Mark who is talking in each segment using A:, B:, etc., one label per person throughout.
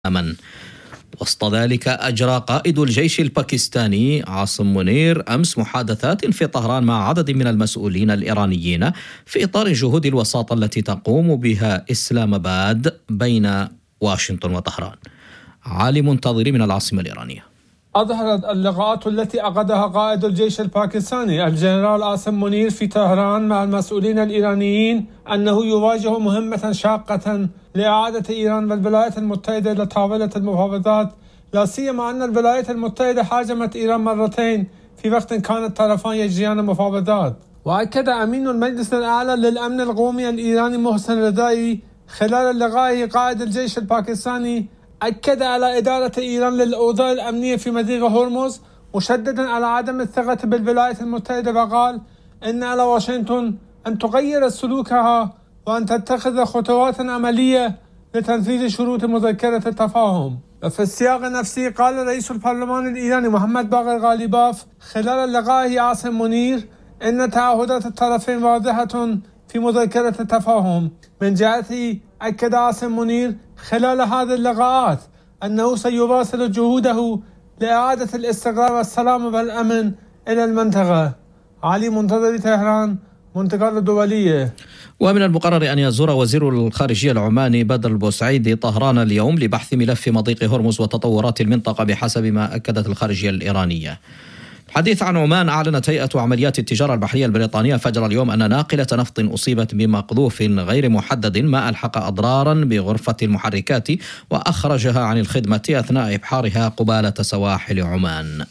A: أمن. وسط ذلك أجرى قائد الجيش الباكستاني عاصم منير أمس محادثات في طهران مع عدد من المسؤولين الإيرانيين في إطار جهود الوساطة التي تقوم بها إسلام آباد بين واشنطن وطهران. علي منتظري من العاصمة الإيرانية.
B: أظهرت اللقاءات التي عقدها قائد الجيش الباكستاني الجنرال عاصم منير في طهران مع المسؤولين الإيرانيين أنه يواجه مهمة شاقة لإعادة إيران والولايات المتحدة إلى طاولة المفاوضات، لا سيما أن الولايات المتحدة حاجمت إيران مرتين في وقت كان الطرفان يجريان مفاوضات. وأكد أمين المجلس الأعلى للأمن القومي الإيراني محسن رضائي خلال لقائه قائد الجيش الباكستاني أكد على إدارة إيران للأوضاع الأمنية في مضيق هرمز، مشددا على عدم الثقة بالولايات المتحدة، وقال إن على واشنطن أن تغير سلوكها وأن تتخذ خطوات عملية لتنفيذ شروط مذكرة التفاهم. وفي السياق نفسه قال رئيس البرلمان الإيراني محمد باقر غالباف خلال لقائه عاصم منير إن تعهدات الطرفين واضحة في مذكرة التفاهم. من جهته أكد عاصم منير خلال هذه اللقاءات أنه سيواصل جهوده لإعادة الاستقرار والسلام والأمن إلى المنطقة. علي منتظري، طهران، منتقى الدولية.
A: ومن المقرر أن يزور وزير الخارجية العماني بدر البوسعيدي طهران اليوم لبحث ملف مضيق هرمز وتطورات المنطقة بحسب ما أكدت الخارجية الإيرانية. حديث عن عمان، أعلنت هيئة عمليات التجارة البحرية البريطانية فجر اليوم أن ناقلة نفط أصيبت بمقذوف غير محدد ما ألحق أضرارا بغرفة المحركات وأخرجها عن الخدمة أثناء إبحارها قبالة سواحل عمان.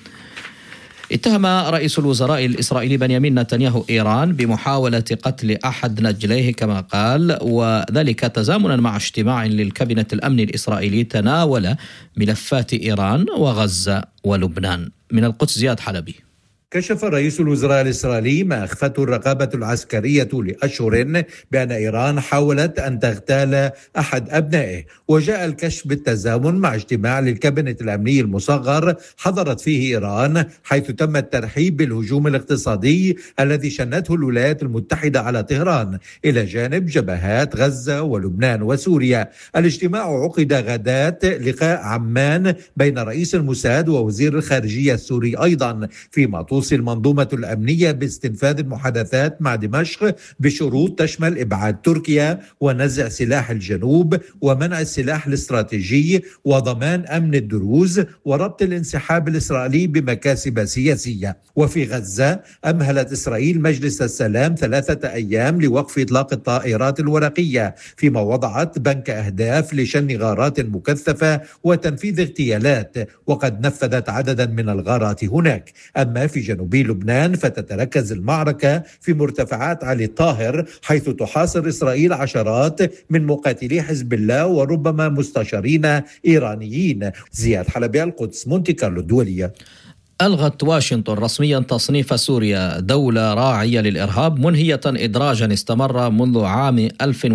A: اتهم رئيس الوزراء الإسرائيلي بنيامين نتنياهو إيران بمحاولة قتل أحد نجليه كما قال، وذلك تزامنا مع اجتماع للكابينة الأمني الإسرائيلي تناول ملفات إيران وغزة ولبنان. من القدس زياد حلبي.
C: كشف رئيس الوزراء الإسرائيلي ما أخفته الرقابة العسكرية لأشهر بأن إيران حاولت أن تغتال أحد أبنائه، وجاء الكشف بالتزامن مع اجتماع للكابينة الأمني المصغر حضرت فيه إيران، حيث تم الترحيب بالهجوم الاقتصادي الذي شنته الولايات المتحدة على طهران إلى جانب جبهات غزة ولبنان وسوريا. الاجتماع عقد غداة لقاء عمان بين رئيس الموساد ووزير الخارجية السوري أيضا، فيما توصي المنظومة الأمنية باستنفاذ المحادثات مع دمشق بشروط تشمل إبعاد تركيا ونزع سلاح الجنوب ومنع السلاح الاستراتيجي وضمان أمن الدروز وربط الانسحاب الإسرائيلي بمكاسب سياسية. وفي غزة أمهلت إسرائيل مجلس السلام 3 أيام لوقف إطلاق الطائرات الورقية، فيما وضعت بنك أهداف لشن غارات مكثفة وتنفيذ اغتيالات، وقد نفذت عددا من الغارات هناك. أما في جنوبي لبنان فتتركز المعركة في مرتفعات علي الطاهر، حيث تحاصر إسرائيل عشرات من مقاتلي حزب الله وربما مستشارين إيرانيين. زياد حلبي، القدس، مونتي كارلو الدولية.
A: ألغت واشنطن رسميا تصنيف سوريا دولة راعية للإرهاب، منهية إدراجا استمر منذ عام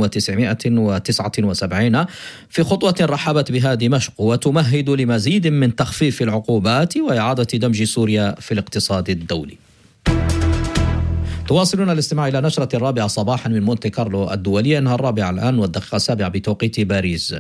A: 1979 في خطوة رحبت بها دمشق وتمهد لمزيد من تخفيف العقوبات وإعادة دمج سوريا في الاقتصاد الدولي. تواصلون الاستماع إلى نشرة 4 صباحا من مونتي كارلو الدولية، إنها 4 الآن والدقيقة 7 بتوقيت باريس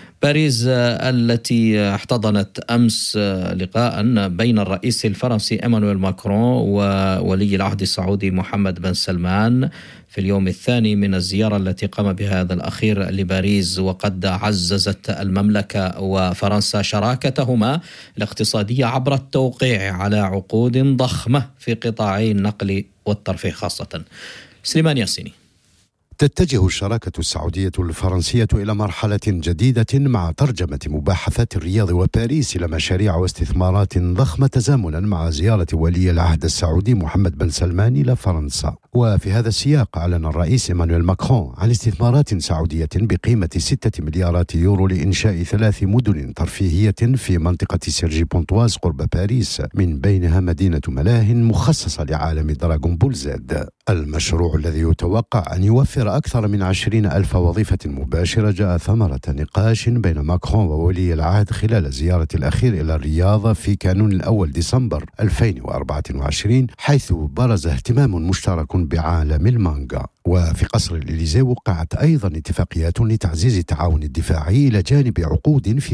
A: التي احتضنت أمس لقاء بين الرئيس الفرنسي إيمانويل ماكرون وولي العهد السعودي محمد بن سلمان في اليوم الثاني من الزيارة التي قام بها هذا الأخير لباريس. وقد عززت المملكة وفرنسا شراكتهما الاقتصادية عبر التوقيع على عقود ضخمة في قطاعي النقل والترفيه خاصة. سليمان ياسيني.
D: تتجه الشراكة السعودية الفرنسية إلى مرحلة جديدة مع ترجمة مباحثات الرياض وباريس إلى مشاريع واستثمارات ضخمة تزامنا مع زيارة ولي العهد السعودي محمد بن سلمان إلى فرنسا. وفي هذا السياق أعلن الرئيس إيمانويل ماكرون عن استثمارات سعودية بقيمة 6 مليارات يورو لإنشاء 3 مدن ترفيهية في منطقة سيرجي بونتواز قرب باريس، من بينها مدينة ملاهٍ مخصصة لعالم دراغون بول زد. المشروع الذي يتوقع أن يوفر أكثر من 20,000 وظيفة مباشرة جاء ثمرة نقاش بين ماكرون وولي العهد خلال زيارة الأخير إلى الرياض في كانون الأول ديسمبر 2024، حيث برز اهتمام مشترك بعالم المانجا. وفي قصر الإليزيه وقعت أيضا اتفاقيات لتعزيز التعاون الدفاعي إلى جانب عقود في